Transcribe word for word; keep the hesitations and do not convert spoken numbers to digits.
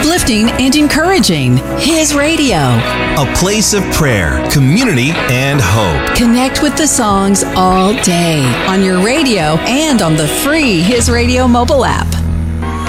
uplifting and encouraging. His Radio. A place of prayer, community, and hope. Connect with the songs all day on your radio and on the free His Radio mobile app.